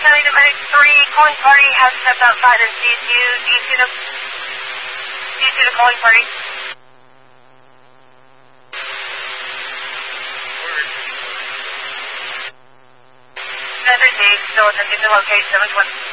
County to Medic 3, calling party has stepped outside and sees you. Do you see the calling party? Desert Dave, still attempting to locate 720.